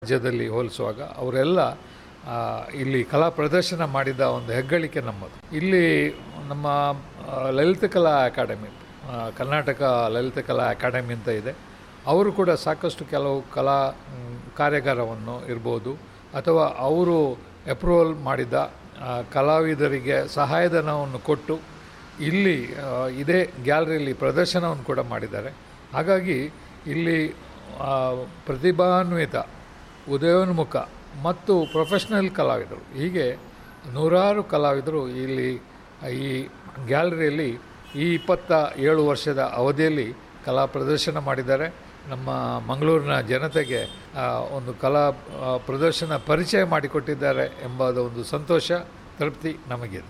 ರಾಜ್ಯದಲ್ಲಿ ಹೋಲಿಸುವಾಗ ಅವರೆಲ್ಲ ಇಲ್ಲಿ ಕಲಾ ಪ್ರದರ್ಶನ ಮಾಡಿದ ಒಂದು ಹೆಗ್ಗಳಿಕೆ ನಮ್ಮದು. ಇಲ್ಲಿ ನಮ್ಮ ಲಲಿತ ಕಲಾ ಅಕಾಡೆಮಿ, ಕರ್ನಾಟಕ ಲಲಿತ ಕಲಾ ಅಕಾಡೆಮಿ ಅಂತ ಇದೆ. ಅವರು ಕೂಡ ಸಾಕಷ್ಟು ಕೆಲವು ಕಲಾ ಕಾರ್ಯಾಗಾರವನ್ನು ಇರ್ಬೋದು ಅಥವಾ ಅವರು ಅಪ್ರೂವಲ್ ಮಾಡಿದ ಕಲಾವಿದರಿಗೆ ಸಹಾಯಧನವನ್ನು ಕೊಟ್ಟು ಇಲ್ಲಿ ಇದೇ ಗ್ಯಾಲರಿಯಲ್ಲಿ ಪ್ರದರ್ಶನವನ್ನು ಕೂಡ ಮಾಡಿದ್ದಾರೆ. ಹಾಗಾಗಿ ಇಲ್ಲಿ ಪ್ರತಿಭಾನ್ವಿತ, ಉದಯೋನ್ಮುಖ ಮತ್ತು ಪ್ರೊಫೆಷ್ನಲ್ ಕಲಾವಿದರು, ಹೀಗೆ ನೂರಾರು ಕಲಾವಿದರು ಇಲ್ಲಿ ಈ ಗ್ಯಾಲರಿಯಲ್ಲಿ ಈ 27 ವರ್ಷದ ಅವಧಿಯಲ್ಲಿ ಕಲಾ ಪ್ರದರ್ಶನ ಮಾಡಿದ್ದಾರೆ. ನಮ್ಮ ಮಂಗಳೂರಿನ ಜನತೆಗೆ ಒಂದು ಕಲಾ ಪ್ರದರ್ಶನ ಪರಿಚಯ ಮಾಡಿಕೊಟ್ಟಿದ್ದಾರೆ ಎಂಬ ಒಂದು ಸಂತೋಷ, ತೃಪ್ತಿ ನಮಗಿದೆ.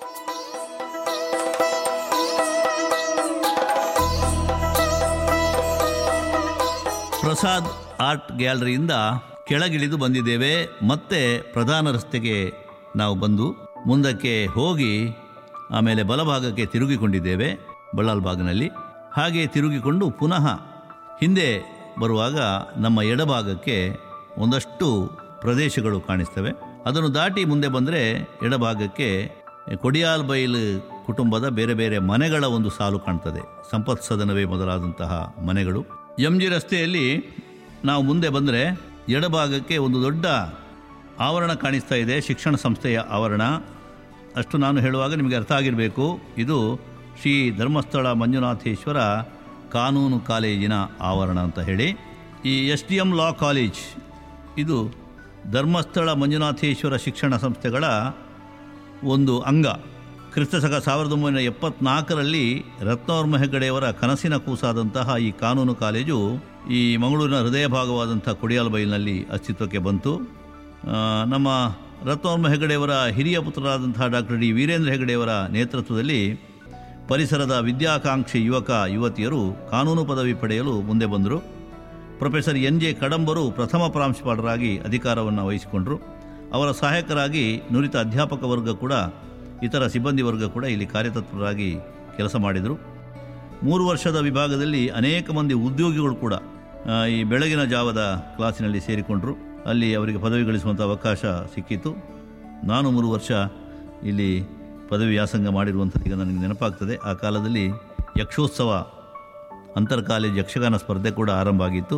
ಪ್ರಸಾದ್ ಆರ್ಟ್ ಗ್ಯಾಲರಿಯಿಂದ ಕೆಳಗಿಳಿದು ಬಂದಿದ್ದೇವೆ. ಮತ್ತೆ ಪ್ರಧಾನ ರಸ್ತೆಗೆ ನಾವು ಬಂದು ಮುಂದಕ್ಕೆ ಹೋಗಿ ಆಮೇಲೆ ಬಲಭಾಗಕ್ಕೆ ತಿರುಗಿಕೊಂಡಿದ್ದೇವೆ ಬಳ್ಳಾಲ್ ಬಾಗ್ನಲ್ಲಿ. ಹಾಗೆ ತಿರುಗಿಕೊಂಡು ಪುನಃ ಹಿಂದೆ ಬರುವಾಗ ನಮ್ಮ ಎಡಭಾಗಕ್ಕೆ ಒಂದಷ್ಟು ಪ್ರದೇಶಗಳು ಕಾಣಿಸ್ತವೆ. ಅದನ್ನು ದಾಟಿ ಮುಂದೆ ಬಂದರೆ ಎಡಭಾಗಕ್ಕೆ ಕೊಡಿಯಾಲ್ ಬೈಲ್ ಕುಟುಂಬದ ಬೇರೆ ಬೇರೆ ಮನೆಗಳ ಒಂದು ಸಾಲು ಕಾಣ್ತದೆ. ಸಂಪತ್ ಸದನವೇ ಮೊದಲಾದಂತಹ ಮನೆಗಳು. MG ರಸ್ತೆಯಲ್ಲಿ ನಾವು ಮುಂದೆ ಬಂದರೆ ಎಡಭಾಗಕ್ಕೆ ಒಂದು ದೊಡ್ಡ ಆವರಣ ಕಾಣಿಸ್ತಾ ಇದೆ, ಶಿಕ್ಷಣ ಸಂಸ್ಥೆಯ ಆವರಣ. ಅಷ್ಟು ನಾನು ಹೇಳುವಾಗ ನಿಮಗೆ ಅರ್ಥ ಆಗಿರಬೇಕು, ಇದು ಶ್ರೀ ಧರ್ಮಸ್ಥಳ ಮಂಜುನಾಥೇಶ್ವರ ಕಾನೂನು ಕಾಲೇಜಿನ ಆವರಣ ಅಂತ ಹೇಳಿ. ಈ SDM ಲಾ ಕಾಲೇಜ್ ಇದು ಧರ್ಮಸ್ಥಳ ಮಂಜುನಾಥೇಶ್ವರ ಶಿಕ್ಷಣ ಸಂಸ್ಥೆಗಳ ಒಂದು ಅಂಗ. ಕ್ರಿಸ್ತಶಕ 1974ರಲ್ಲಿ ರತ್ನವರ್ಮ ಹೆಗಡೆಯವರ ಕನಸಿನ ಕೂಸಾದಂತಹ ಈ ಕಾನೂನು ಕಾಲೇಜು ಈ ಮಂಗಳೂರಿನ ಹೃದಯ ಭಾಗವಾದಂಥ ಕೊಡಿಯಾಲ್ ಬೈಲ್ನಲ್ಲಿ ಅಸ್ತಿತ್ವಕ್ಕೆ ಬಂತು. ನಮ್ಮ ರತ್ನವರ್ಮ ಹೆಗಡೆಯವರ ಹಿರಿಯ ಪುತ್ರರಾದಂತಹ ಡಾಕ್ಟರ್ ಡಿ ವೀರೇಂದ್ರ ಹೆಗಡೆಯವರ ನೇತೃತ್ವದಲ್ಲಿ ಪರಿಸರದ ವಿದ್ಯಾಕಾಂಕ್ಷಿ ಯುವಕ ಯುವತಿಯರು ಕಾನೂನು ಪದವಿ ಪಡೆಯಲು ಮುಂದೆ ಬಂದರು. ಪ್ರೊಫೆಸರ್ NJ ಕಡಂಬರು ಪ್ರಥಮ ಪ್ರಾಂಶುಪಾಲರಾಗಿ ಅಧಿಕಾರವನ್ನು ವಹಿಸಿಕೊಂಡರು. ಅವರ ಸಹಾಯಕರಾಗಿ ನುರಿತ ಅಧ್ಯಾಪಕ ವರ್ಗ ಕೂಡ, ಇತರ ಸಿಬ್ಬಂದಿ ವರ್ಗ ಕೂಡ ಇಲ್ಲಿ ಕಾರ್ಯತತ್ಪರರಾಗಿ ಕೆಲಸ ಮಾಡಿದರು. 3 ವರ್ಷದ ವಿಭಾಗದಲ್ಲಿ ಅನೇಕ ಮಂದಿ ಉದ್ಯೋಗಿಗಳು ಕೂಡ ಈ ಬೆಳಗಿನ ಜಾವದ ಕ್ಲಾಸಿನಲ್ಲಿ ಸೇರಿಕೊಂಡರು. ಅಲ್ಲಿ ಅವರಿಗೆ ಪದವಿ ಗಳಿಸುವಂಥ ಅವಕಾಶ ಸಿಕ್ಕಿತು. ನಾನು 3 ವರ್ಷ ಇಲ್ಲಿ ಪದವಿ ವ್ಯಾಸಂಗ ಮಾಡಿರುವಂಥದ್ದು ಈಗ ನನಗೆ ನೆನಪಾಗ್ತದೆ. ಆ ಕಾಲದಲ್ಲಿ ಯಕ್ಷೋತ್ಸವ ಅಂತರ್ ಕಾಲೇಜ್ ಯಕ್ಷಗಾನ ಸ್ಪರ್ಧೆ ಕೂಡ ಆರಂಭ ಆಗಿತ್ತು.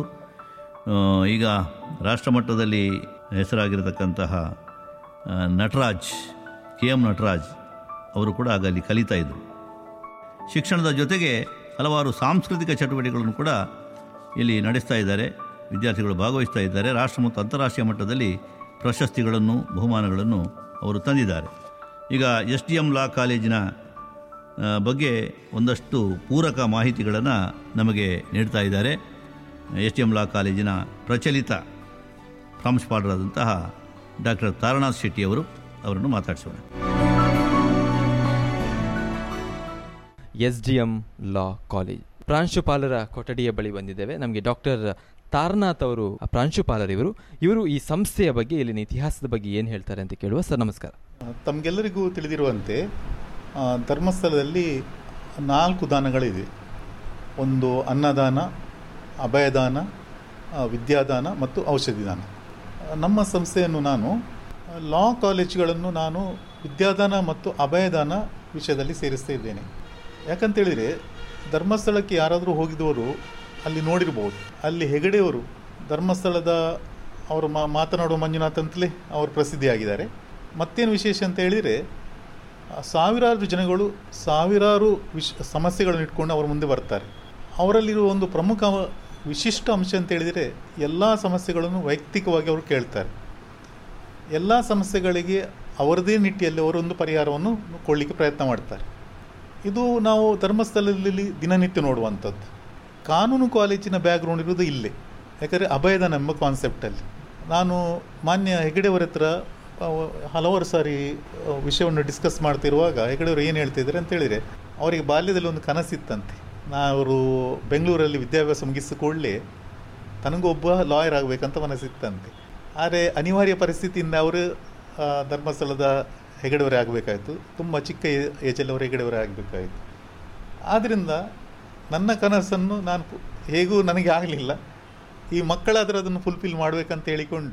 ಈಗ ರಾಷ್ಟ್ರಮಟ್ಟದಲ್ಲಿ ಹೆಸರಾಗಿರತಕ್ಕಂತಹ ನಟರಾಜ್, KM ನಟರಾಜ್ ಅವರು ಕೂಡ ಆಗ ಅಲ್ಲಿ ಕಲಿತಾ ಇದ್ದರು. ಶಿಕ್ಷಣದ ಜೊತೆಗೆ ಹಲವಾರು ಸಾಂಸ್ಕೃತಿಕ ಚಟುವಟಿಕೆಗಳನ್ನು ಕೂಡ ಇಲ್ಲಿ ನಡೆಸ್ತಾ ಇದ್ದಾರೆ. ವಿದ್ಯಾರ್ಥಿಗಳು ಭಾಗವಹಿಸ್ತಾ ಇದ್ದಾರೆ. ರಾಷ್ಟ್ರ ಮತ್ತು ಅಂತಾರಾಷ್ಟ್ರೀಯ ಮಟ್ಟದಲ್ಲಿ ಪ್ರಶಸ್ತಿಗಳನ್ನು, ಬಹುಮಾನಗಳನ್ನು ಅವರು ತಂದಿದ್ದಾರೆ. ಈಗ SDM ಲಾ ಕಾಲೇಜಿನ ಬಗ್ಗೆ ಒಂದಷ್ಟು ಪೂರಕ ಮಾಹಿತಿಗಳನ್ನು ನಮಗೆ ನೀಡ್ತಾ ಇದ್ದಾರೆ. SDM ಲಾ ಕಾಲೇಜಿನ ಪ್ರಚಲಿತ ಪ್ರಾಂಶುಪಾಲರಾದಂತಹ ಡಾಕ್ಟರ್ ತಾರನಾಥ್ ಶೆಟ್ಟಿ ಅವರನ್ನು ಮಾತಾಡಿಸೋಣ. SDM ಲಾ ಕಾಲೇಜ್ ಪ್ರಾಂಶುಪಾಲರ ಕೊಠಡಿಯ ಬಳಿ ಬಂದಿದ್ದೇವೆ. ನಮಗೆ ಡಾಕ್ಟರ್ ತಾರನಾಥ್ ಅವರು ಪ್ರಾಂಶುಪಾಲರಿವರು. ಇವರು ಈ ಸಂಸ್ಥೆಯ ಬಗ್ಗೆ, ಇಲ್ಲಿನ ಇತಿಹಾಸದ ಬಗ್ಗೆ ಏನು ಹೇಳ್ತಾರೆ ಅಂತ ಕೇಳುವ. ಸರ್ ನಮಸ್ಕಾರ. ತಮಗೆಲ್ಲರಿಗೂ ತಿಳಿದಿರುವಂತೆ ಧರ್ಮಸ್ಥಳದಲ್ಲಿ 4 ದಾನಗಳಿವೆ. ಒಂದು ಅನ್ನದಾನ, ಅಭಯದಾನ, ವಿದ್ಯಾದಾನ ಮತ್ತು ಔಷಧಿ ದಾನ. ನಮ್ಮ ಸಂಸ್ಥೆಯನ್ನು ನಾನು ಲಾ ಕಾಲೇಜುಗಳನ್ನು ನಾನು ವಿದ್ಯಾದಾನ ಮತ್ತು ಅಭಯದಾನ ವಿಷಯದಲ್ಲಿ ಸೇರಿಸ್ತಾ ಇದ್ದೇನೆ. ಯಾಕಂತೇಳಿದರೆ ಧರ್ಮಸ್ಥಳಕ್ಕೆ ಯಾರಾದರೂ ಹೋಗಿದವರು ಅಲ್ಲಿ ನೋಡಿರ್ಬೋದು. ಅಲ್ಲಿ ಹೆಗಡೆಯವರು ಧರ್ಮಸ್ಥಳದ ಅವರು ಮಾತನಾಡುವ ಮಂಜುನಾಥ್ ಅಂತಲೇ ಅವರು ಪ್ರಸಿದ್ಧಿಯಾಗಿದ್ದಾರೆ. ಮತ್ತೇನು ವಿಶೇಷ ಅಂತ ಹೇಳಿದರೆ ಸಾವಿರಾರು ಜನಗಳು ಸಾವಿರಾರು ಸಮಸ್ಯೆಗಳನ್ನು ಇಟ್ಕೊಂಡು ಅವ್ರ ಮುಂದೆ ಬರ್ತಾರೆ. ಅವರಲ್ಲಿರುವ ಒಂದು ಪ್ರಮುಖ ವಿಶಿಷ್ಟ ಅಂಶ ಅಂತ ಹೇಳಿದರೆ ಎಲ್ಲ ಸಮಸ್ಯೆಗಳನ್ನು ವೈಯಕ್ತಿಕವಾಗಿ ಅವರು ಕೇಳ್ತಾರೆ. ಎಲ್ಲ ಸಮಸ್ಯೆಗಳಿಗೆ ಅವರದೇ ನಿಟ್ಟಿಯಲ್ಲಿ ಅವರೊಂದು ಪರಿಹಾರವನ್ನು ಕೊಡಲಿಕ್ಕೆ ಪ್ರಯತ್ನ ಮಾಡ್ತಾರೆ. ಇದು ನಾವು ಧರ್ಮಸ್ಥಳದಲ್ಲಿ ದಿನನಿತ್ಯ ನೋಡುವಂಥದ್ದು. ಕಾನೂನು ಕಾಲೇಜಿನ ಬ್ಯಾಕ್ಗ್ರೌಂಡ್ ಇರೋದು ಇಲ್ಲೇ. ಯಾಕಂದರೆ ಅಭಯದಾನ ಎಂಬ ಕಾನ್ಸೆಪ್ಟಲ್ಲಿ ನಾನು ಮಾನ್ಯ ಹೆಗಡೆಯವರ ಹತ್ರ ಹಲವಾರು ಸಾರಿ ವಿಷಯವನ್ನು ಡಿಸ್ಕಸ್ ಮಾಡ್ತಿರುವಾಗ ಹೆಗಡೆಯವರು ಏನು ಹೇಳ್ತಿದ್ದಾರೆ ಅಂತೇಳಿದರೆ, ಅವರಿಗೆ ಬಾಲ್ಯದಲ್ಲಿ ಒಂದು ಕನಸಿತ್ತಂತೆ. ಅವರು ಬೆಂಗಳೂರಲ್ಲಿ ವಿದ್ಯಾಭ್ಯಾಸ ಮುಗಿಸಿಕೊಳ್ಳೆ ತನಗೊಬ್ಬ ಲಾಯರ್ ಆಗಬೇಕಂತ ಮನಸ್ಸಿತ್ತಂತೆ. ಆದರೆ ಅನಿವಾರ್ಯ ಪರಿಸ್ಥಿತಿಯಿಂದ ಅವರು ಧರ್ಮಸ್ಥಳದ ಹೆಗಡೆಯವರೇ ಆಗಬೇಕಾಯಿತು. ತುಂಬ ಚಿಕ್ಕ ಏಜಲ್ಲಿ ಅವರು ಹೆಗಡೆಯವರೇ ಆಗಬೇಕಾಯಿತು. ಆದ್ದರಿಂದ ನನ್ನ ಕನಸನ್ನು ನಾನು ಹೇಗೂ ನನಗೆ ಆಗಲಿಲ್ಲ, ಈ ಮಕ್ಕಳಾದರೂ ಅದನ್ನು ಫುಲ್ಫಿಲ್ ಮಾಡಬೇಕಂತ ಹೇಳಿಕೊಂಡು